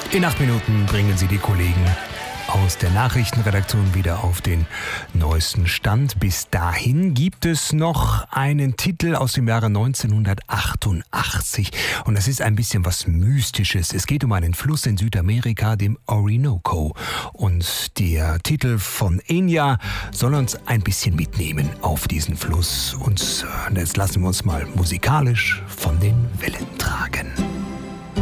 In 8 Minuten bringen Sie die Kollegen aus der Nachrichtenredaktion wieder auf den neuesten Stand. Bis dahin gibt es noch einen Titel aus dem Jahre 1988 und das ist ein bisschen was Mystisches. Es geht um einen Fluss in Südamerika, dem Orinoco, und der Titel von Enya soll uns ein bisschen mitnehmen auf diesen Fluss und jetzt lassen wir uns mal musikalisch von den Wellen tragen.